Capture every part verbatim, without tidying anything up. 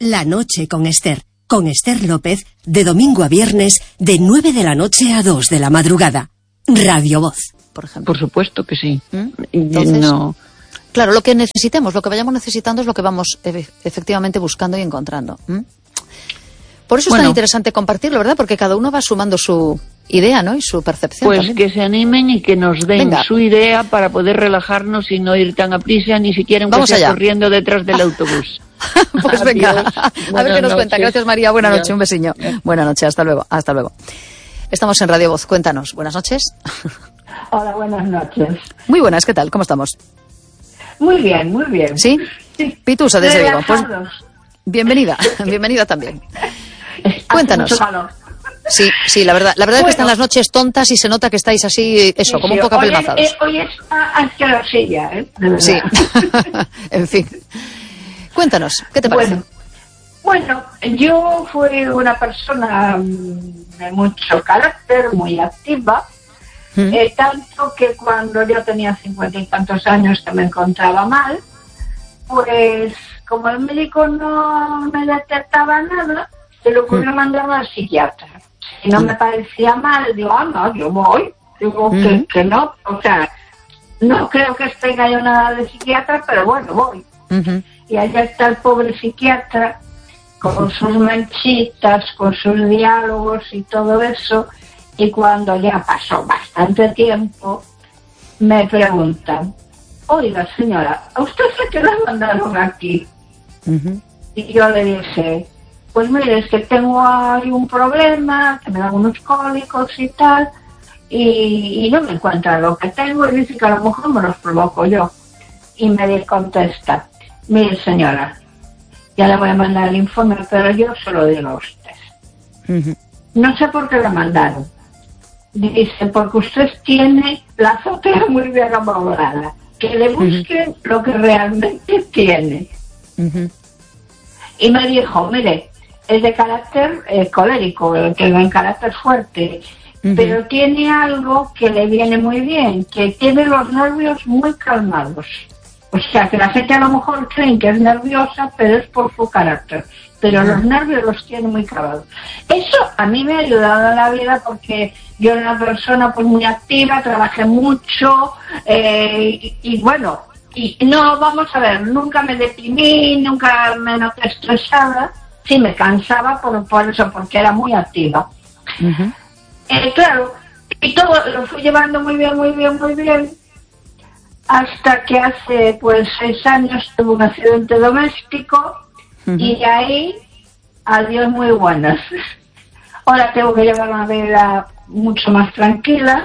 La noche con Esther. Con Esther López, de domingo a viernes, de nueve de la noche a dos de la madrugada. Radio Voz. Por ejemplo. Por supuesto que sí. ¿Mm? Entonces, no. Claro, lo que necesitemos, lo que vayamos necesitando es lo que vamos e- efectivamente buscando y encontrando. ¿Mm? Por eso es Bueno, tan interesante compartirlo, ¿verdad? Porque cada uno va sumando su idea, ¿no? Y su percepción Pues también. que se animen y que nos den Venga. su idea para poder relajarnos y no ir tan a prisa, ni siquiera aunque Vamos sea allá. corriendo detrás del autobús. Pues venga, Adiós. a ver Buenas qué nos cuenta. noches. Gracias, María. Buenas Adiós. noches, un besiño. Buenas noches, hasta luego, hasta luego. Estamos en Radio Voz, cuéntanos. Buenas noches. Hola, buenas noches. Muy buenas, ¿qué tal? ¿Cómo estamos? Muy bien, muy bien. ¿Sí? Sí. Pitusa desde Vigo. Pues Relajados. bienvenida, bienvenida también. Hace Cuéntanos. mucho calor. Sí, sí, la verdad, la verdad es que Bueno. están las noches tontas y se nota que estáis así, eso, como un Sí, poco hoy es- apelmazados. eh, Hoy está asquerosilla, ¿eh? De verdad. Sí, en fin. Cuéntanos, ¿qué te parece? Bueno, bueno, yo fui una persona mm, de mucho carácter, muy activa, ¿Mm? eh, tanto que cuando yo tenía cincuenta y tantos años que me encontraba mal, pues como el médico no me detectaba nada, se le ocurrió mandarme al psiquiatra. Si no me parecía mal, digo, ah, no, yo voy. Digo que, Ujú. que no, o sea, no creo que tenga yo nada de psiquiatra, pero bueno, voy. Ujú. Y allá está el pobre psiquiatra con sus manchitas, con sus diálogos y todo eso. Y cuando ya pasó bastante tiempo, me preguntan, oiga señora, ¿a usted se qué la mandaron aquí? Ujú. Y yo le dije, pues mire, es que tengo ahí un problema, que me dan unos cólicos y tal, y, y no me encuentra lo que tengo, y dice que a lo mejor me los provoco yo. Y me contesta, mire señora, ya le voy a mandar el informe, pero yo se lo digo a usted. Ujú. No sé por qué la mandaron. Dice, porque usted tiene la azotea muy bien amoblada, que le busquen lo que realmente tiene. Ujú. Y me dijo, mire, es de carácter eh, colérico, eh, que en carácter fuerte, Ujú. pero tiene algo que le viene muy bien, que tiene los nervios muy calmados. O sea, que la gente a lo mejor cree que es nerviosa, pero es por su carácter. Pero los nervios los tiene muy calmados. Eso a mí me ha ayudado en la vida porque yo era una persona pues muy activa, trabajé mucho, eh, y, y bueno, y no, vamos a ver, nunca me deprimí, nunca me noté estresada. Sí, me cansaba por, por eso, porque era muy activa. Ujú. Eh, claro, y todo lo fui llevando muy bien, muy bien, muy bien, hasta que hace pues seis años tuve un accidente doméstico. Ujú. Y de ahí, adiós muy buenas. Ahora tengo que llevar una vida mucho más tranquila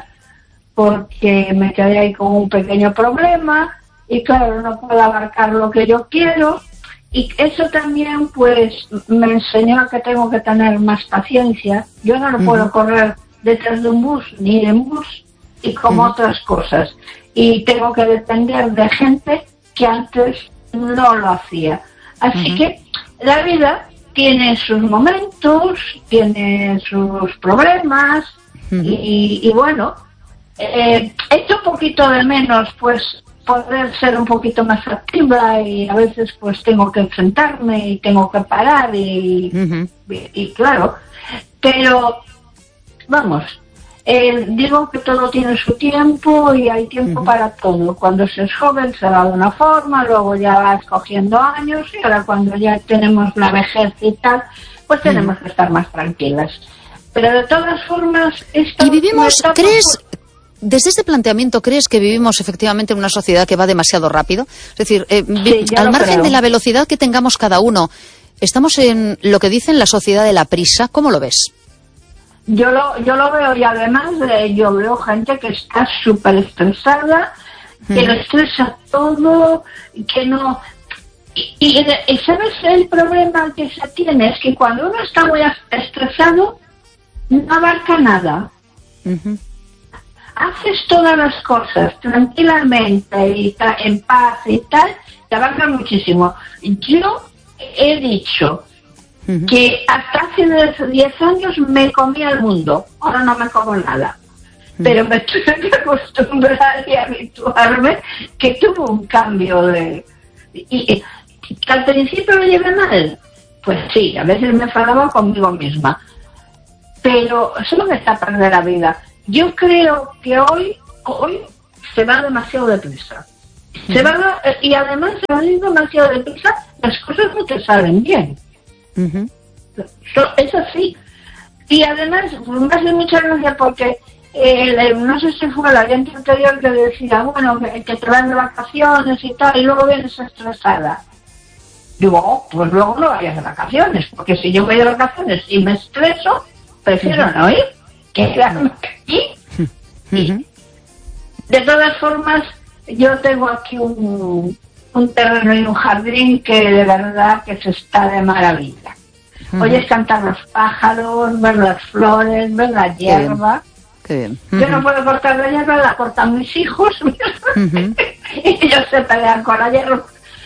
porque me quedé ahí con un pequeño problema y claro, no puedo abarcar lo que yo quiero y eso también pues me enseñó a que tengo que tener más paciencia. Yo no lo puedo Ujú. correr detrás de un bus ni en bus y como Ujú. otras cosas y tengo que depender de gente que antes no lo hacía. Así Ujú. que la vida tiene sus momentos, tiene sus problemas Ujú. y, y bueno, eh, echo un poquito de menos pues poder ser un poquito más activa y a veces pues tengo que enfrentarme y tengo que parar y, Ujú. y, y claro, pero vamos, eh, digo que todo tiene su tiempo y hay tiempo Ujú. para todo. Cuando se es joven se va de una forma, luego ya va escogiendo años y ahora cuando ya tenemos la vejez y tal, pues tenemos que estar más tranquilas. Pero de todas formas... esta Y vivimos, última etapa, ¿crees, pues, desde ese planteamiento, crees que vivimos efectivamente en una sociedad que va demasiado rápido? Es decir, eh, vi- Sí, yo al lo margen creo. de la velocidad que tengamos cada uno, ¿estamos en lo que dicen la sociedad de la prisa? ¿Cómo lo ves? Yo lo, yo lo veo y además eh, yo veo gente que está súper estresada, que Ujú. lo estresa todo, que no... Y, y, y ¿sabes el problema que se tiene? Es que cuando uno está muy estresado, no abarca nada. Ujú. Haces todas las cosas tranquilamente y ta- en paz y tal, te abarca muchísimo. Yo he dicho Ujú. que hasta hace diez años me comía el mundo, ahora no me como nada. Pero me tuve que acostumbrar y habituarme que tuvo un cambio de... Y, y, que al principio lo llevé mal, pues sí, a veces me enfadaba conmigo misma. Pero eso me está perder la vida. Yo creo que hoy, hoy se va demasiado deprisa. Se va, y además se va demasiado deprisa, las cosas no te salen bien. Uh-huh. Es así. Y además, me hace mucha gracia porque eh, no sé si fue la gente anterior que decía, bueno, que, que te vas de vacaciones y tal, y luego vienes estresada. Digo, oh, pues luego no vayas de vacaciones, porque si yo voy de vacaciones y me estreso, prefiero uh-huh. no ir, que quedarme aquí. Uh-huh. Y, de todas formas, yo tengo aquí un, un terreno y un jardín que de verdad que se está de maravilla. Uh-huh. Oyes cantar los pájaros, ver las flores, ver la hierba. Qué bien. Uh-huh. Yo no puedo cortar la hierba, la cortan mis hijos. Uh-huh. Y ellos se pelean con la hierba.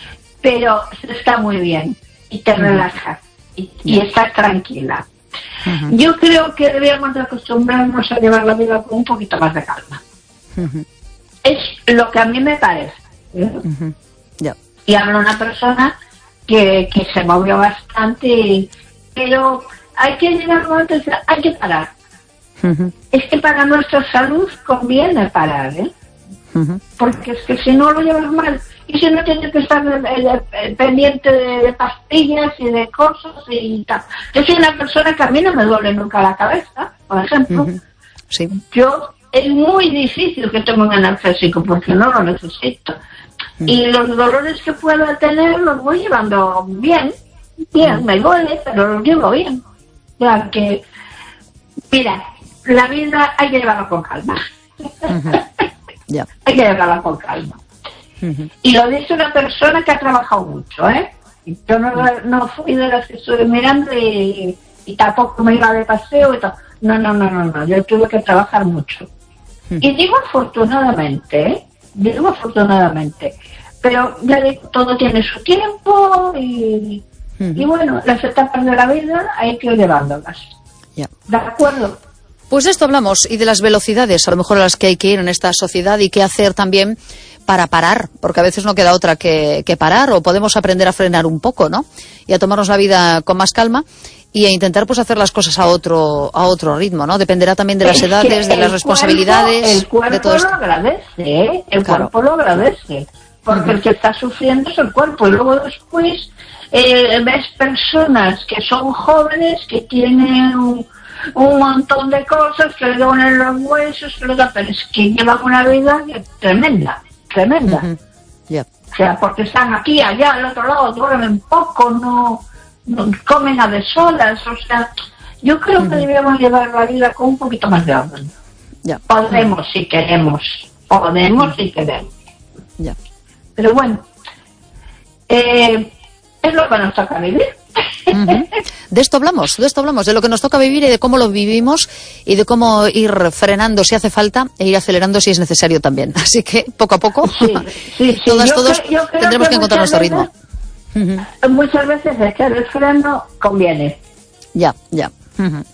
Pero está muy bien y te uh-huh. relajas y, y uh-huh. estás tranquila. Uh-huh. Yo creo que deberíamos de acostumbrarnos a llevar la vida con un poquito más de calma. Uh-huh. Es lo que a mí me parece. ¿eh? Uh-huh. Yeah. Y hablo una persona que, que se movió bastante, y, pero hay que llegar a un momento de hay que parar. Uh-huh. Es que para nuestra salud conviene parar, ¿eh? Uh-huh. Porque es que si no lo llevas mal, y si no tienes que estar eh, eh, pendiente de, de pastillas y de cosas y tal. Yo soy una persona que a mí no me duele nunca la cabeza, por ejemplo. Uh-huh. Sí. Yo es muy difícil que tome un analgésico porque no lo necesito. Uh-huh. Y los dolores que pueda tener los voy llevando bien, bien, uh-huh. me duele, pero los llevo bien. Ya que, mira, la vida hay que llevarla con calma. Uh-huh. Yeah. Hay que llevarla con calma. Uh-huh. Y lo dice una persona que ha trabajado mucho, ¿eh? Yo no, no fui de las que estuve mirando y, y tampoco me iba de paseo y todo. No, no, no, no, no. Yo tuve que trabajar mucho. Uh-huh. Y digo afortunadamente, ¿eh? Digo afortunadamente. Pero ya digo, todo tiene su tiempo y, uh-huh. y bueno, las etapas de la vida hay que ir llevándolas. Yeah. ¿De acuerdo? Pues de esto hablamos y de las velocidades, a lo mejor a las que hay que ir en esta sociedad y qué hacer también para parar, porque a veces no queda otra que, que parar, o podemos aprender a frenar un poco, ¿no? Y a tomarnos la vida con más calma y a intentar pues hacer las cosas a otro a otro ritmo, ¿no? Dependerá también de las es edades, de las responsabilidades, cuerpo, el cuerpo de todo esto. Lo agradece, ¿eh? El claro. cuerpo lo agradece, porque uh-huh. el que está sufriendo es el cuerpo, y luego después eh, ves personas que son jóvenes, que tienen un, un montón de cosas, que le duelen los huesos, que le da, pero es que llevan una vida tremenda. Tremenda. Uh-huh. Yeah. O sea, porque están aquí, allá, al otro lado, duermen poco, no, no comen a deshoras. O sea, yo creo uh-huh. que debemos llevar la vida con un poquito más de orden. Yeah. Podemos uh-huh. si queremos. Podemos uh-huh. si queremos. Yeah. Pero bueno, eh, es lo que nos toca vivir. Uh-huh. De esto hablamos, de esto hablamos, de lo que nos toca vivir y de cómo lo vivimos y de cómo ir frenando si hace falta e ir acelerando si es necesario también. Así que poco a poco, sí, sí, sí. todas, yo todos creo, yo tendremos que que encontrar nuestro veces, ritmo. Uh-huh. Muchas veces echar el freno conviene. Ya, ya. Uh-huh.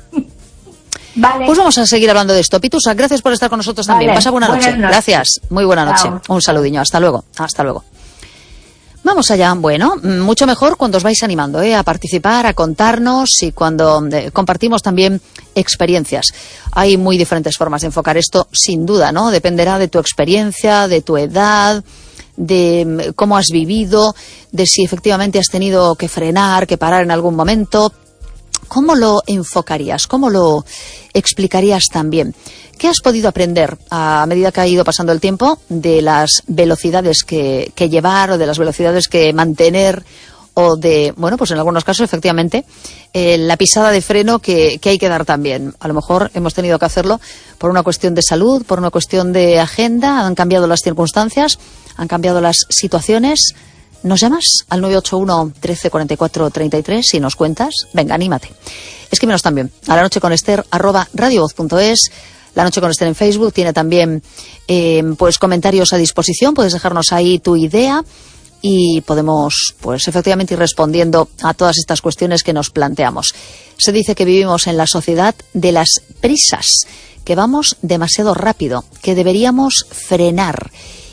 Vale. Pues vamos a seguir hablando de esto. Pitusa, gracias por estar con nosotros también. Vale. Pasa buena Buenas noche. noches. Gracias. Muy buena noche. Chao. Un saludiño. Hasta luego. Hasta luego. Vamos allá. Bueno, mucho mejor cuando os vais animando, ¿eh? A participar, a contarnos y cuando eh, compartimos también experiencias. Hay muy diferentes formas de enfocar esto, sin duda, ¿no? Dependerá de tu experiencia, de tu edad, de cómo has vivido, de si efectivamente has tenido que frenar, que parar en algún momento. ¿Cómo lo enfocarías? ¿Cómo lo explicarías también? ¿Qué has podido aprender a medida que ha ido pasando el tiempo de las velocidades que, que llevar o de las velocidades que mantener o de, bueno, pues en algunos casos efectivamente eh, la pisada de freno que, que hay que dar también? A lo mejor hemos tenido que hacerlo por una cuestión de salud, por una cuestión de agenda, han cambiado las circunstancias, han cambiado las situaciones. ¿Nos llamas al nueve ocho uno, trece, cuarenta y cuatro, treinta y tres y nos cuentas? Venga, anímate. Escríbenos también a la noche con Esther arroba radiovoz punto es. La Noche con Esther en Facebook tiene también eh, pues comentarios a disposición. Puedes dejarnos ahí tu idea y podemos pues efectivamente ir respondiendo a todas estas cuestiones que nos planteamos. Se dice que vivimos en la sociedad de las prisas, que vamos demasiado rápido, que deberíamos frenar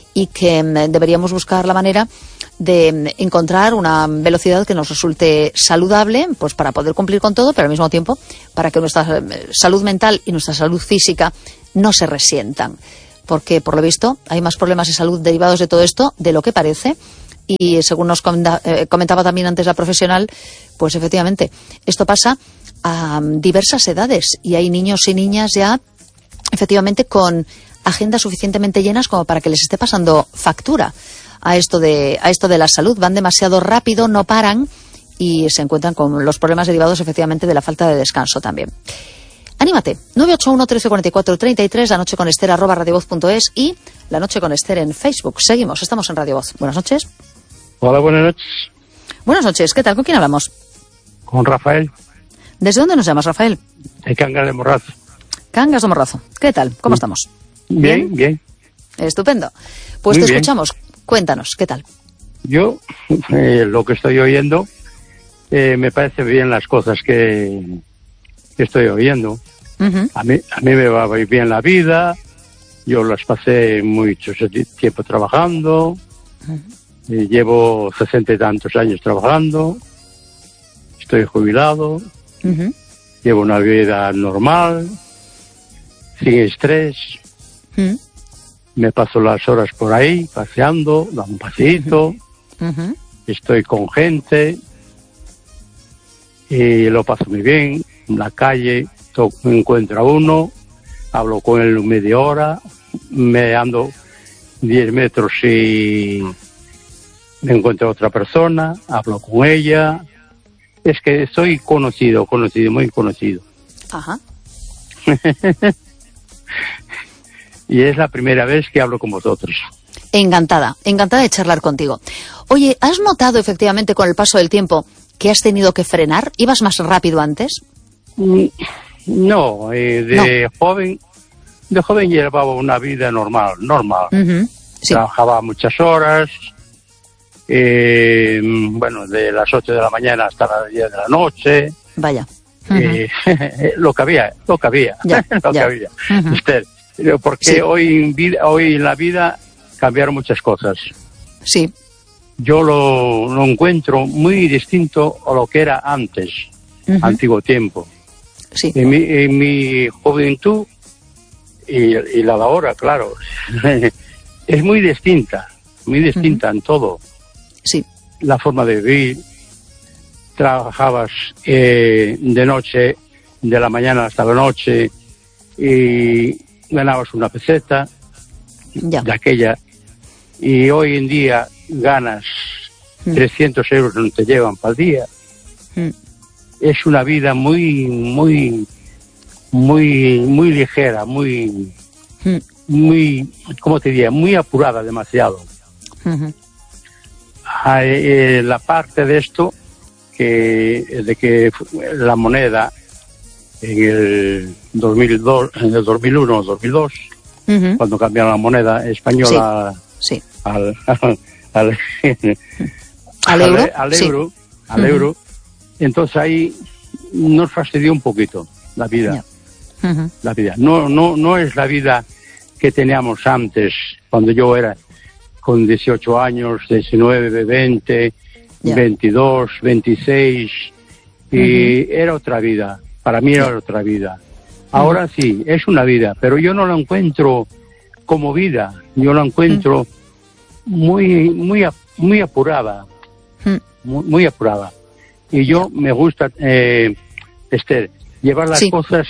y que mm, deberíamos buscar la manera de mm, encontrar una velocidad que nos resulte saludable, pues para poder cumplir con todo, pero al mismo tiempo para que nuestra eh, salud mental y nuestra salud física no se resientan. Porque, por lo visto, hay más problemas de salud derivados de todo esto de lo que parece. Y según nos comenta, eh, comentaba también antes la profesional, pues efectivamente, esto pasa a diversas edades. Y hay niños y niñas ya, efectivamente, con agendas suficientemente llenas como para que les esté pasando factura a esto de, a esto de la salud. Van demasiado rápido, no paran y se encuentran con los problemas derivados, efectivamente, de la falta de descanso también. Anímate, nueve ocho uno, trece cuarenta y cuatro, treinta y tres, la noche con Ester, arroba radiovoz punto es y la noche con Ester en Facebook. Seguimos, estamos en Radio Voz. Buenas noches. Hola, buenas noches. Buenas noches, ¿qué tal? ¿Con quién hablamos? Con Rafael. ¿Desde dónde nos llamas, Rafael? De Cangas de Morrazo. Cangas de Morrazo. ¿Qué tal? ¿Cómo estamos? Bien, bien. Estupendo. Pues Muy te bien. escuchamos. Cuéntanos, ¿qué tal? Yo, eh, lo que estoy oyendo, eh, me parece bien las cosas que, que estoy oyendo. Uh-huh. A mí, a mí me va bien la vida. Yo las pasé mucho tiempo trabajando. Uh-huh. Eh, llevo sesenta y tantos años trabajando. Estoy jubilado. Uh-huh. Llevo una vida normal, sin estrés. Uh-huh. Me paso las horas por ahí, paseando, dando un paseíto. Uh-huh. Estoy con gente y lo paso muy bien. En la calle to- me encuentro a uno, hablo con él media hora, me ando diez metros y me encuentro a otra persona, hablo con ella. Es que soy conocido, conocido, muy conocido. Ajá. Y es la primera vez que hablo con vosotros. Encantada, encantada de charlar contigo. Oye, ¿has notado efectivamente con el paso del tiempo que has tenido que frenar? ¿Ibas más rápido antes? No, eh, de No. joven, de joven llevaba una vida normal, normal. Uh-huh. Sí. Trabajaba muchas horas, eh, bueno, de las ocho de la mañana hasta las diez de la noche. Vaya. Uh-huh. eh, lo que había, lo que había, Ya, lo ya. que había. Uh-huh. Esther, porque Sí. hoy, en vida, hoy en la vida cambiaron muchas cosas. Sí. Yo lo, lo encuentro muy distinto a lo que era antes, Uh-huh. antiguo tiempo. Sí. En mi, en mi juventud y, y la de ahora, claro, es muy distinta, muy distinta Uh-huh. en todo. Sí. La forma de vivir, trabajabas eh, de noche, de la mañana hasta la noche, y ganabas una peseta Ya. de aquella, y hoy en día ganas Mm. trescientos euros, no te llevan para el día. Mm. Es una vida muy, muy, muy, muy ligera, muy, Mm. muy, ¿cómo te diría? Muy apurada demasiado. Uh-huh. Ah, eh, la parte de esto, que de que la moneda en el dos mil dos, en el dos mil uno, dos mil dos, Uh-huh. cuando cambiaron la moneda española Sí. al, al, al, ¿Al euro? al Sí. euro, al Ujú. euro, entonces ahí nos fastidió un poquito la vida. Ya. Uh-huh. La vida. No, no, no es la vida que teníamos antes, cuando yo era con dieciocho años, diecinueve, veinte, Ya. veintidós, veintiséis, y era otra vida. Para mí era otra vida. Ahora sí, es una vida, pero yo no la encuentro como vida. Yo la encuentro muy, muy, ap- muy apurada, Mm. muy, muy apurada. Y yo me gusta, eh, Esther, llevar las Sí. cosas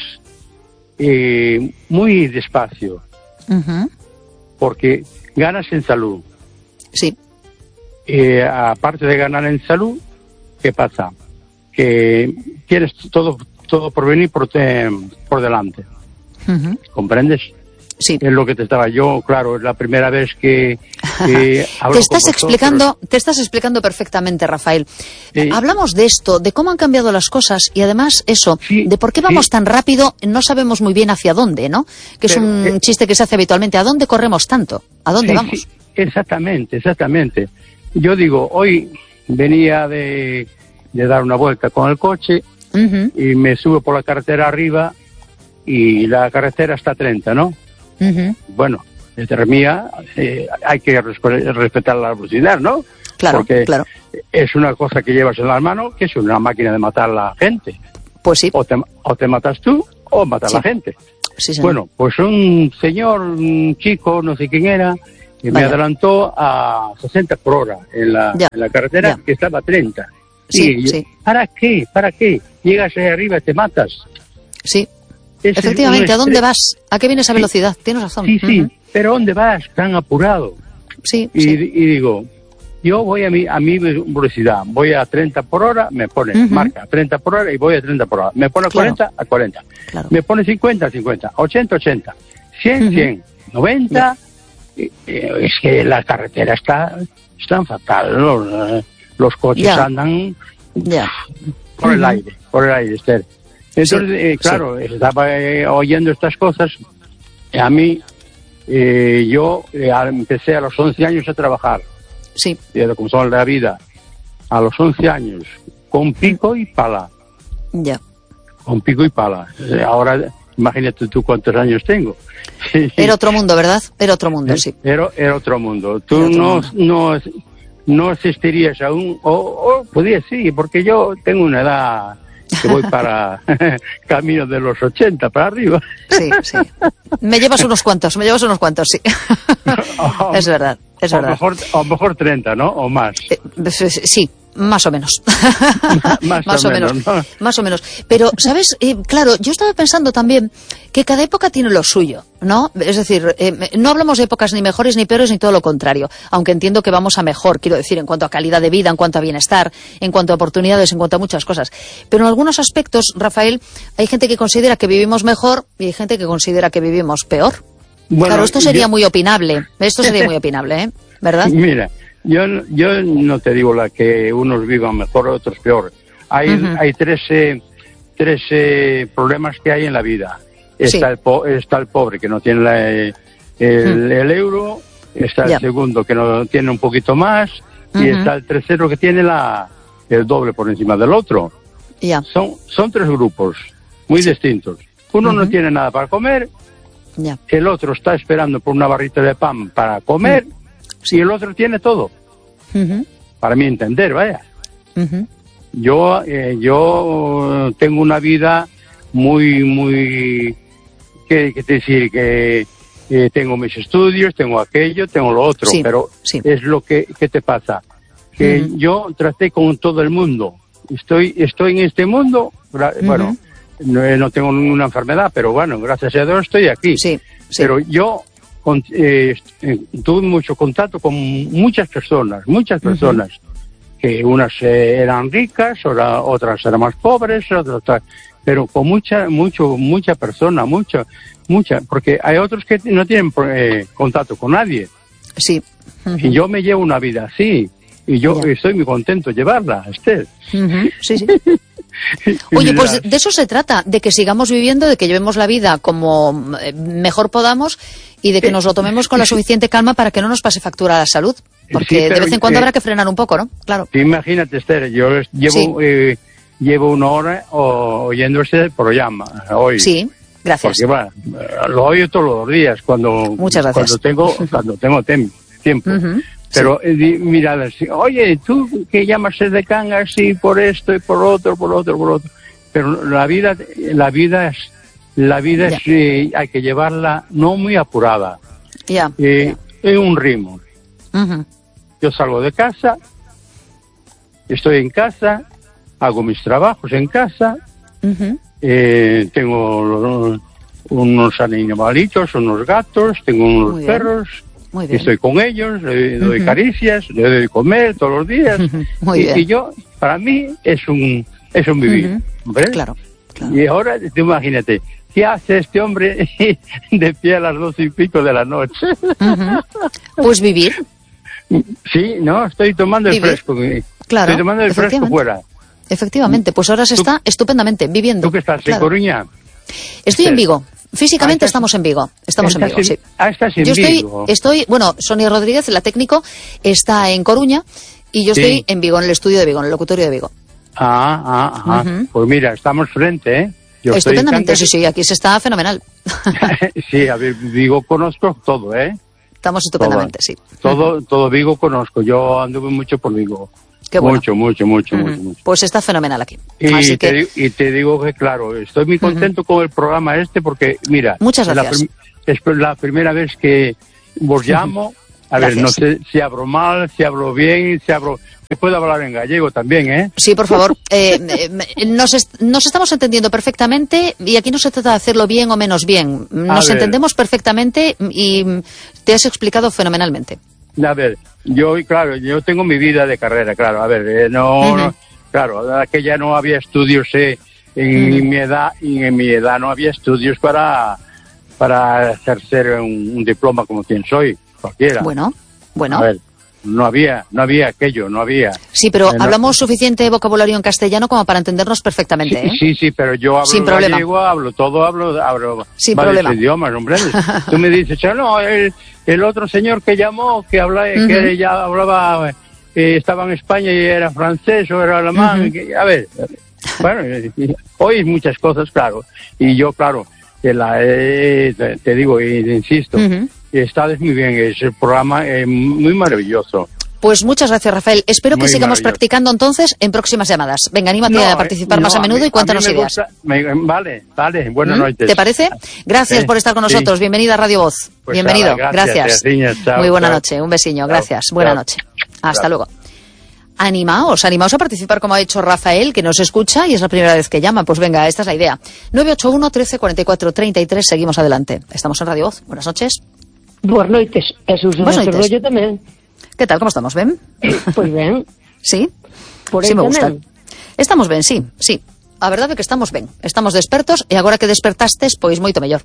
eh, muy despacio, Uh-huh. porque ganas en salud. Sí. Eh, aparte de ganar en salud, ¿qué pasa? Que tienes todo, todo por venir por, te- por delante. Uh-huh. ¿Comprendes? Sí. Es lo que te estaba yo, claro, es la primera vez que, que hablo Te estás con vosotros. explicando, te estás explicando perfectamente, Rafael. Sí. Hablamos de esto, de cómo han cambiado las cosas y además eso, Sí, de por qué vamos sí. tan rápido, no sabemos muy bien hacia dónde, ¿no? Que es Pero, un eh, chiste que se hace habitualmente. ¿A dónde corremos tanto? ¿A dónde Sí, vamos? sí, exactamente, exactamente. Yo digo, hoy venía de, de dar una vuelta con el coche Ujú, y me subo por la carretera arriba y la carretera está a treinta, ¿no? ujú. Bueno, detrás mía, eh, hay que respetar la velocidad, ¿no? Claro, Porque claro. es una cosa que llevas en las manos, que es una máquina de matar a la gente. Pues sí. O te, o te matas tú, o matas Sí. a la gente. Sí, señor. Bueno, pues un señor, un chico, no sé quién era, que me Vaya. adelantó a sesenta por hora en la, Ya, en la carretera, ya. que estaba a treinta. Sí, Y yo, sí. ¿para qué? ¿Para qué? Llegas ahí arriba y te matas. Sí. Es Efectivamente, un ¿a dónde estre- vas? ¿A qué viene esa velocidad? Tienes razón. Sí, sí, Ujú. pero ¿dónde vas? Tan apurado. Sí, Y, sí. y digo, yo voy a mi, a mi velocidad, voy a treinta por hora, me pone, Ujú. marca treinta por hora y voy a treinta por hora. Me pone a Claro. cuarenta, a cuarenta. Claro. Me pone cincuenta, a cincuenta, ochenta, ochenta, cien, Ujú. cien, noventa. Eh, eh, Es que la carretera está están fatal. Los, eh, los coches Ya. andan Ya. por el Ujú. aire, por el aire, Esther. Entonces, Sí, eh, claro, estaba eh, oyendo estas cosas. Y a mí, eh, yo eh, a- empecé a los once años a trabajar, Sí. de como son la vida, a los once años, con pico y pala, Ya. con pico y pala. Eh, ahora, imagínate tú cuántos años tengo. Era otro mundo, ¿verdad? Era otro mundo, sí. Era, era otro mundo. Tú Era otro no, mundo. no, no asistirías a un... O, o podías, sí, porque yo tengo una edad que voy para camino de los ochenta para arriba. Sí, sí. Me llevas unos cuantos, me llevas unos cuantos, sí. Es verdad, es o verdad. Mejor, o mejor treinta, ¿no? O más. Eh, Sí, más o menos. Más o menos, ¿no? Más o menos. Pero, ¿sabes? Eh, claro, yo estaba pensando también que cada época tiene lo suyo, ¿no? Es decir, eh, no hablamos de épocas ni mejores ni peores ni todo lo contrario, aunque entiendo que vamos a mejor, quiero decir, en cuanto a calidad de vida, en cuanto a bienestar, en cuanto a oportunidades, en cuanto a muchas cosas. Pero en algunos aspectos, Rafael, hay gente que considera que vivimos mejor y hay gente que considera que vivimos peor. Bueno, claro, esto sería yo- muy opinable. Esto sería muy opinable, ¿eh? ¿Verdad? Mira, yo, no- yo no te digo la que unos vivan mejor, otros peor. Hay, Ujú. hay tres, eh, tres eh, problemas que hay en la vida. Está, Sí. el, po- está el pobre que no tiene la, eh, el, el euro, está el Ya. segundo que no tiene un poquito más y Ujú. está el tercero que tiene la, el doble por encima del otro. Ya, Son, son tres grupos muy distintos. Uno no Ujú. tiene nada para comer, ya. el otro está esperando por una barrita de pan para comer y el otro tiene todo. Ujú, Para mi entender, vaya. ujú. Yo, eh, yo tengo una vida muy, muy, ¿qué, qué te decir? Que eh, tengo mis estudios, tengo aquello, tengo lo otro, Sí, pero sí. es lo que, que te pasa. Que Ujú. yo traté con todo el mundo. Estoy, estoy en este mundo, gra- Ujú. bueno, no, eh, no tengo ninguna enfermedad, pero bueno, gracias a Dios estoy aquí. Sí, sí. Pero yo con- eh, eh, tuve mucho contacto con muchas personas, muchas personas, que unas eh, eran ricas, ora- otras eran más pobres, otras, tal, pero con mucha, mucho, mucha persona, mucha, mucha, porque hay otros que no tienen eh, contacto con nadie. Sí. Ujú, Y yo me llevo una vida así, y yo Ya. estoy muy contento de llevarla, Esther. ujú, sí, sí. Y Oye, dirás, pues de eso se trata, de que sigamos viviendo, de que llevemos la vida como eh, mejor podamos y de que nos lo tomemos con la suficiente calma para que no nos pase factura a la salud. Porque Sí, de pero, vez en cuando eh, habrá que frenar un poco, ¿no? Claro. Imagínate, Esther, yo es- llevo, Sí. eh, llevo una hora o- oyendo este programa hoy. Sí, gracias. Porque bueno, eh, lo oyo todos los días cuando, Muchas gracias. cuando tengo, cuando tengo tem- tiempo. Ujú, Pero eh, di- mira, si- oye, tú que llamas de Cangas y por esto y por otro, por otro, por otro. Pero la vida, la vida es, la vida Ya. es, eh, hay que llevarla no muy apurada, Ya. eh, en un ritmo. Ujú, Yo salgo de casa, estoy en casa, hago mis trabajos en casa, ujú, eh, tengo lo- unos animalitos, unos gatos, tengo unos Muy bien. perros, Muy bien. estoy con ellos, le doy Ujú. caricias, le doy de comer todos los días. Muy y, bien. y yo, para mí, es un, es un vivir. Ujú. ¿ves? Claro, claro. Y ahora, tú imagínate, ¿qué hace este hombre de pie a las doce y pico de la noche? Ujú. Pues vivir, Sí, no, estoy tomando el Vivir. fresco. Claro, Estoy tomando el fresco efectivamente. fuera. efectivamente. Pues ahora se Tú- está estupendamente viviendo. ¿Tú que estás Claro. en Coruña? Estoy en Esther. Vigo. Físicamente Ah, estás- estamos en Vigo. Estamos en Estás Vigo, sí. Ah, estás en Yo estoy, Vigo. estoy, bueno, Sonia Rodríguez, la técnico, está en Coruña y yo Sí. estoy en Vigo, en el estudio de Vigo, en el locutorio de Vigo. Ah, ah, ah. Ujú. Pues mira, estamos frente, ¿eh? Yo estoy en Estupendamente, Cangas. sí, sí, aquí se está fenomenal. Sí, a ver, Vigo conozco todo, ¿eh? estamos estupendamente, sí. Todo, todo Vigo conozco, yo anduve mucho por Vigo. Qué bueno. Mucho, mucho, mucho, uh-huh. mucho, mucho. Pues está fenomenal aquí. Y, Así te, que... y te digo que, claro, estoy muy contento uh-huh. con el programa este porque, mira, muchas gracias. La prim- es la primera vez que vos llamo. A gracias. ver, no sé si hablo mal, si hablo bien, si hablo... Puedo hablar en gallego también, ¿eh? Sí, por favor. Eh, eh, nos, est- nos estamos entendiendo perfectamente y aquí no se trata de hacerlo bien o menos bien. Nos entendemos perfectamente y te has explicado fenomenalmente. A ver, yo, claro, yo tengo mi vida de carrera, claro. A ver, eh, no, uh-huh. no, claro, aquella no había estudios eh, en uh-huh. mi edad y en mi edad no había estudios para, para ejercer un, un diploma como quien soy, cualquiera. Bueno, bueno. A ver. No había, no había aquello, no había. Sí, pero eh, no. hablamos suficiente vocabulario en castellano como para entendernos perfectamente, sí, ¿eh? Sí, sí, pero yo hablo Sin gallego, hablo todo, hablo, hablo Sin varios problema. idiomas, hombre. Tú me dices, no, el, el otro señor que llamó, que hablaba, uh-huh. que ya hablaba, eh, estaba en España y era francés o era alemán, uh-huh. que, a ver, bueno, oís muchas cosas, claro, y yo, claro, que la, eh, te, te digo e insisto, uh-huh. está muy bien, es el programa eh, muy maravilloso. Pues muchas gracias, Rafael. Espero que muy sigamos practicando entonces en próximas llamadas. Venga, anímate no, a participar no, más a menudo a mí, y cuéntanos a mí me ideas. Gusta, me, vale, vale, buenas ¿Mm? noches. ¿Te parece? Gracias eh, por estar con nosotros. Sí. Bienvenida a Radio Voz. Pues Bienvenido. Nada, gracias. Gracias. Niña, chao, muy buena chao. noche. Un besiño. Chao, gracias. Buena chao. noche. Hasta chao. luego. Animaos, animaos a participar como ha hecho Rafael, que nos escucha y es la primera vez que llama. Pues venga, esta es la idea. nueve ocho uno, trece, cuarenta y cuatro, treinta y tres. Seguimos adelante. Estamos en Radio Voz. Buenas noches. Buenas noites. Jesús Buenas noites. Yo tamén. ¿Qué tal? ¿Cómo estamos? ¿Ben? Pois ben. Sí? Por sí me gusta. Tamén. Estamos ben, sí, sí. A verdade é que estamos ben. Estamos despertos e agora que despertastes, pois moito mellor.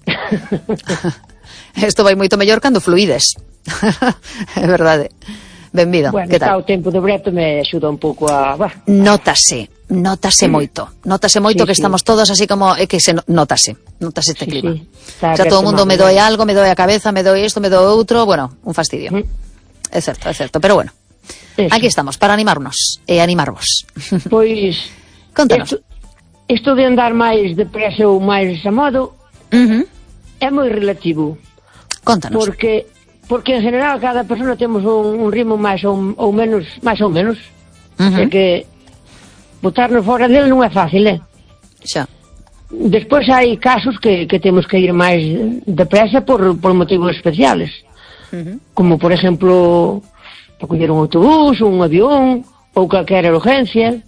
Isto vai moito mellor cando fluides. É verdade. Benvido. Bueno, que tal? O tempo de breto me axuda un pouco a... Bah. Notase, notase mm. moito. Notase moito sí, que sí. estamos todos así como... É que se notase. Notase este sí, clima. Sí. Xa todo o mundo me doe algo, me doe a cabeza, me doe isto, me doe outro... Bueno, un fastidio. Mm. É certo, é certo. Pero bueno, eso. Aquí estamos, para animarnos e animarvos. Pois... Contanos. Isto, isto de andar máis depresa ou máis a modo uh-huh. é moi relativo. Contanos. Porque... Porque en general cada persona temos un, un ritmo máis ou, ou menos, máis ou menos. Uh-huh. O sea que botarnos fora dele non é fácil, eh? Xa. Despois hai casos que, que temos que ir máis depresa por, por motivos especiales. Uh-huh. Como, por exemplo, para coller un autobús, un avión, ou calquera urgencia.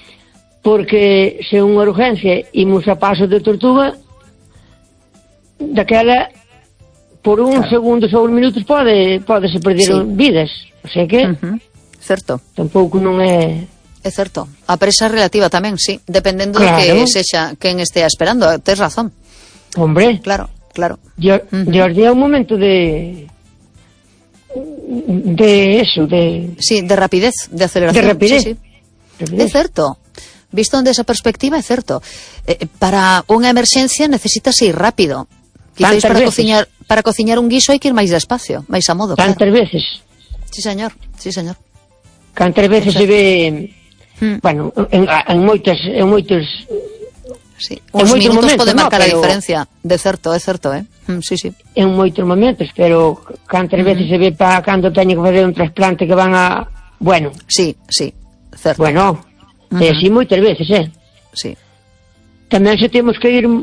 Porque se unha urgencia imos a paso de tortuga, daquela... por uns claro. segundos ou uns minutos pode, pode se perder sí. vidas. O sea que... Uh-huh. Certo. Tampouco non é... É certo. A presa relativa tamén, sí. Dependendo claro. de que sexa quen estea esperando. Tes razón. Hombre. Claro, claro. Yo, uh-huh. yo os di un momento de... De eso, de... Sí, de rapidez, de aceleración. De rapidez. Sí, sí. Rapidez. É certo. Visto desde esa perspectiva, é certo. Eh, para unha emerxencia necesitas ir rápido. Quizás para veces. cociñar para cociñar un guiso hai que ir máis despacio, máis a modo. Tantas claro. veces. Sí, señor. Sí, señor. Cantas veces se ve, hmm. bueno, en, en moitas en moitos sí, os en minutos momentos, poden marcar no, a diferencia, de certo, é certo, eh. Mm, sí, sí. En moitos momentos, pero cantas uh-huh. veces se ve para cando teñen que facer un trasplante que van a, bueno. Sí, sí, certo. Bueno, uh-huh. é así moitas veces, eh. Sí. Tamén se temos que ir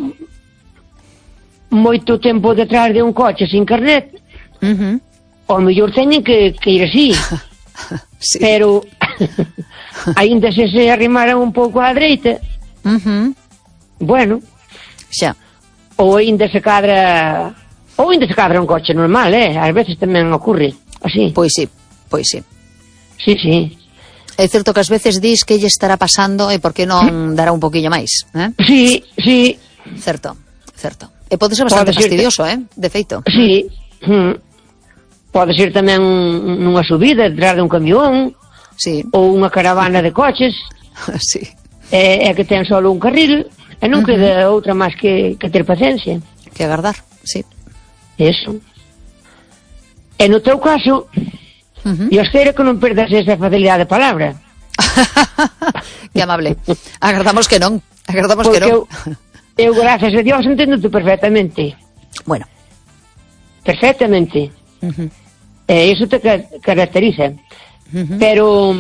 moito tempo detrás de un coche sin carnet, uh-huh. o mellor teñen que, que ir así. Sí. Pero aínda se se arrimaran un pouco á dereita, uh-huh. bueno, xa. Ou aínda se cadra, ou aínda se cadra un coche normal, eh? Ás veces tamén ocurre así. Pois sí, pois sí. Sí, sí. É certo que ás veces dis que lle estará pasando e por que non dará un poquillo máis, eh? Sí, sí. Certo, certo. E pode ser bastante pode fastidioso, ser... eh? De feito. Sí. Hmm. Pode ser tamén nunha subida detrás de un camión. Sí. Ou unha caravana de coches. Sí. É, é que ten só un carril e non uh-huh. queda outra máis que, que ter paciencia. Que agardar, sí. Eso. E no teu caso, uh-huh. eu espero que non perdas esa facilidade de palabra. Que amable. Agardamos que non. Agardamos porque que non. Eu, eu, gracias a Dios, entendo-te perfectamente. Bueno. Perfectamente. Uh-huh. E iso te ca- caracteriza. Uh-huh. Pero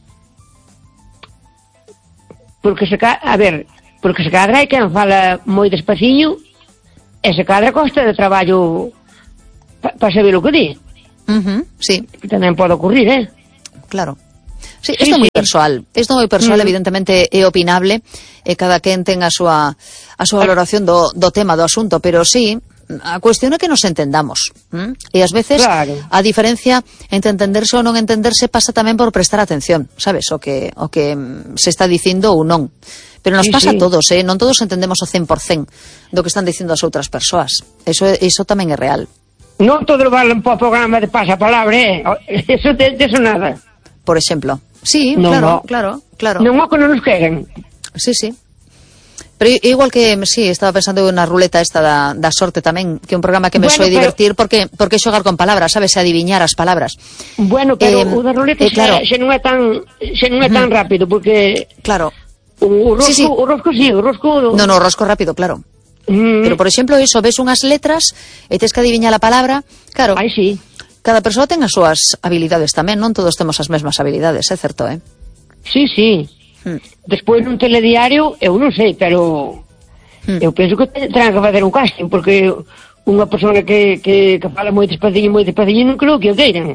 porque se ca... a ver, porque se cadra hai quen fala moi despaciño e se cadra costa de traballo para pa saber o que di. Uh-huh. Sí, Que tamén pode ocurrir, eh? claro. Sí, Sí, isto é moi sí. persoal. Isto é moi persoal, Mm. evidentemente é opinable, e cada quen ten a súa a súa valoración do, do tema, do asunto, pero sí, a cuestión é que nos entendamos. ¿m? E ás veces Claro. a diferencia entre entenderse ou non entenderse pasa tamén por prestar atención, sabes, o que o que mm, se está dicindo ou non. Pero nos Sí, pasa sí. a todos, eh? Non todos entendemos o cen por cen do que están dicindo as outras persoas. Eso eso tamén é real. Non todo vale para o programa de pasapalabra, eh? Eso de, de eso nada. Por exemplo. Sí, Non, claro, no. claro, claro. Non o que non nos queren. Sí, sí. Pero i- igual que, sí, estaba pensando na ruleta esta da, da sorte tamén, que é un programa que me Bueno, soe pero- divertir porque porque é xogar con palabras, sabes, adiviñar as palabras. Bueno, pero Eh, o da roleta eh, claro. xa, xa non é tan xa non é tan rápido porque Claro. o, o rosco, Sí, sí. o rosco sí, o rosco No, no, rosco rápido, claro. Mm, Pero, por exemplo, eso, ves unhas letras e tes que adiviñar a palabra. Claro, Ai, sí. cada persoa ten as súas habilidades tamén, non todos temos as mesmas habilidades, é certo, eh? Sí, sí. Mm. Despois nun telediario, eu non sei, pero Mm. eu penso que te- terán que facer un casting porque unha persona que, que, que fala moi despaciño, moi despaciño non creo que o queiran.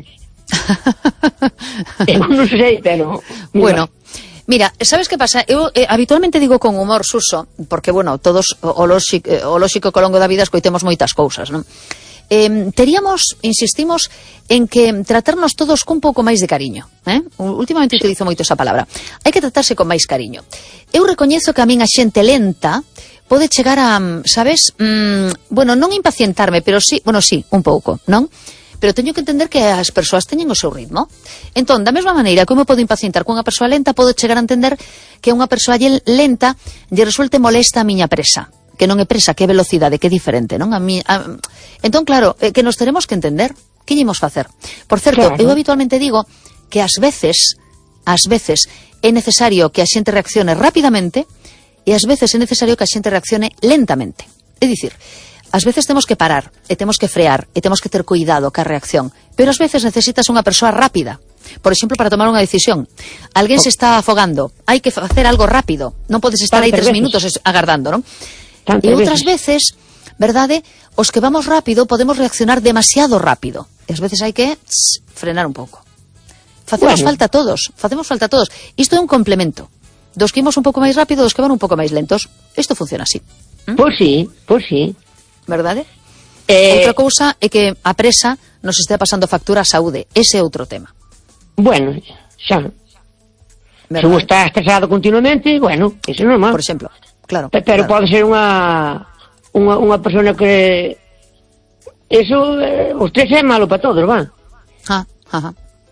Eu non sei, pero Bueno, mira, sabes que pasa? Eu eh, habitualmente digo con humor, Suso, porque, bueno, todos o, o, lóxico, o lóxico que ao longo da vida escoitemos moitas cousas, non? Eh, teríamos, insistimos, en que tratarnos todos cun pouco máis de cariño, eh? Últimamente utilizo moito esa palabra. Hai que tratarse con máis cariño. Eu recoñezo que a min a xente lenta pode chegar a, sabes, mm, bueno, non impacientarme, pero sí, bueno, sí, un pouco, non? Pero teño que entender que as persoas teñen o seu ritmo. Entón, da mesma maneira que eu me podo impacientar con unha persoa lenta, podo chegar a entender que unha persoa lle- lenta lle resulte molesta a miña presa. Que non é presa, que é velocidade, que é diferente, non? A mi, a... Entón, claro, eh, que nos teremos que entender. Que ímos facer? Por certo, Claro. eu habitualmente digo que ás veces, ás veces, é necesario que a xente reaccione rapidamente e ás veces é necesario que a xente reaccione lentamente. É dicir, ás veces temos que parar, e temos que frear, e temos que ter cuidado ca reacción. Pero ás veces necesitas unha persoa rápida. Por exemplo, para tomar unha decisión. Alguén se está afogando, hai que facer algo rápido. Non podes estar aí tres Tantas veces. minutos es- agardando, non? Tantas E outras veces. veces, verdade, os que vamos rápido podemos reaccionar demasiado rápido. E ás veces hai que tss, frenar un pouco. Facemos Bueno. falta a todos, facemos falta a todos. Isto é un complemento. Dos que imos un pouco máis rápido, dos que van un pouco máis lentos. Isto funciona así, Pois sí, pois sí. verdade? Eh, Outra cousa é que a presa nos este pasando factura á saúde. Ese é outro tema. Bueno, xa. Se Verdade? un está estresado continuamente, bueno, iso é normal. Por exemplo, claro. Pe- Pero claro. pode ser unha unha, unha persona que eso, eh, o estrés é malo para todos, va. Ah, ajá.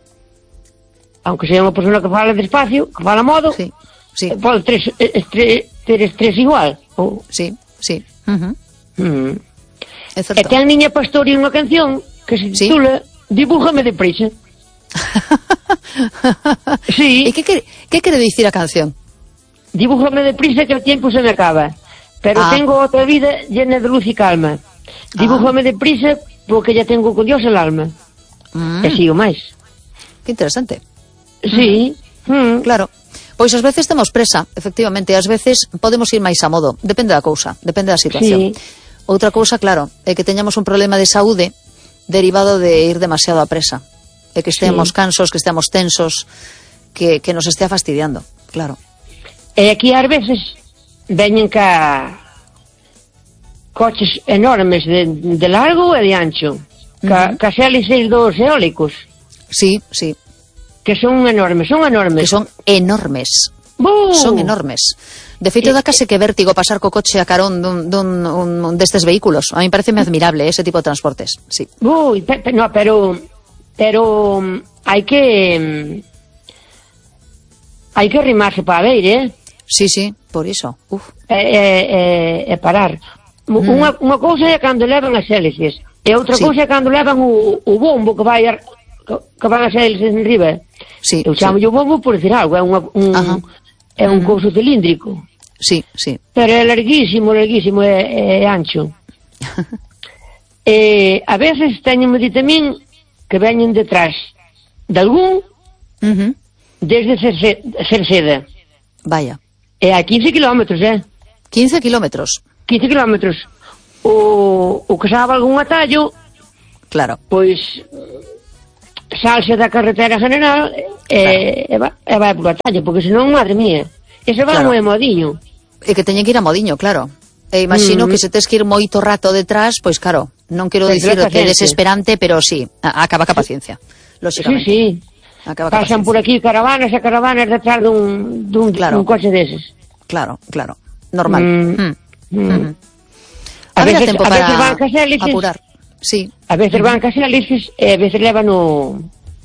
Aunque sea unha persona que fala despacio, que fala a modo, Sí, sí, eh, pode ter, estre, ter estrés igual. Ou, sí, sí. Ujú. mm. É E certo. ten Niña Pastori unha canción que se Sí. titula Dibújame deprisa. Sí, E que quere, que quere dicir a canción? dibújame deprisa que o tiempo se me acaba. Pero Ah. tengo outra vida llena de luz y calma. Dibújame deprisa porque ya tengo con Dios el alma. Mm, E sigo máis. que interesante. Sí. Mm. Claro. Pois ás veces temos presa, efectivamente, ás veces podemos ir máis a modo, depende da cousa, depende da situación. Sí. Outra cousa, claro, é que teñamos un problema de saúde derivado de ir demasiado a presa, e que estemos Sí. cansos, que estemos tensos, que, que nos estea fastidiando, claro. E aquí ás veces veñen ca coches enormes de, de largo e de ancho. Ca, Ujú. ca hélices dos eólicos, Sí, sí, que son enormes, son enormes. que son enormes. ¡Bú! Son enormes. De feito, dá case que vértigo pasar co coche a carón dun, dun, un, destes vehículos. A mí parece admirable ese tipo de transportes, sí. Uy, pe, pe, no, pero pero mm, hai que mm, hai que arrimarse para ver, eh? Sí, sí, por iso. Uf. E, e, e, e parar. Mm. Unha, unha cousa é cando levan as hélices, e outra Sí. cousa é cando levan o, o bombo que vai a, que, que van as hélices en riba. Sí, Eu chamo sí. o bombo por decir algo, é, unha, un, Ajá. é un couso cilíndrico. Sí, sí. Pero é larguísimo, larguísimo, é, é ancho. E a veces teño dito a min que veñen detrás de algún Uh-huh. desde Cerce- Cerceda. Vaya. E a quince kilómetros, eh? quince kilómetros. quince kilómetros. O, o que sabe algún atallo, Claro. pois salse da carretera general e, e, va, e vai por atallo, porque senón, madre mía, ese va Claro. moi modiño. E que teñen que ir a modiño, claro. E imagino Mm. que se tes que ir moito rato detrás, pois claro, non quero Ten dicir que é paciencia. desesperante, pero sí, a- acaba ca paciencia. Sí, Lóxicamente. sí. Acaba ca Pasan paciencia. por aquí caravanas e caravanas detrás dun, dun, Claro. dun coche deses. Claro, claro. Normal. Mm. Mm. Mm. Mm. A Haberá veces- tempo a veces para van cas hélices. apurar. Sí. A veces van cas hélices e a veces levan o,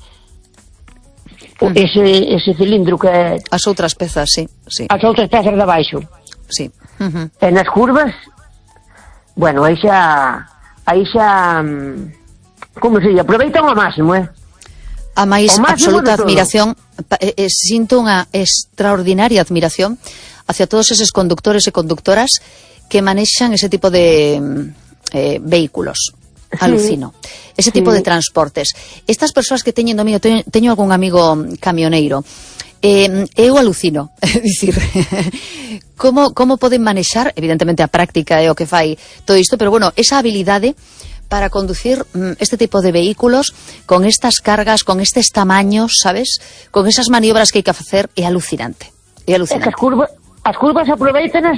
o Mm. ese, ese cilindro que é As outras pezas, sí, sí, as outras pezas de abaixo. sí. Uh-huh. E nas curvas, bueno, aí xa aí xa mm, como se dice, aproveitan ao máximo, eh? A máis O máximo absoluta de todo. admiración, pa- eh, eh, sinto unha extraordinaria admiración hacia todos eses conductores e conductoras que manexan ese tipo de mm, eh, vehículos. Alucino. Ese tipo Sí. de transportes. Estas persoas que teñen dominio, teño, teño algún amigo camioneiro, eh, eu alucino. É dicir, como, como poden manexar, evidentemente a práctica é o que fai todo isto, pero bueno, esa habilidade para conducir mm, este tipo de vehículos con estas cargas, con estes tamaños, sabes? Con esas maniobras que hai que facer, é alucinante. É É que alucinante. as curvas as curvas aproveitanas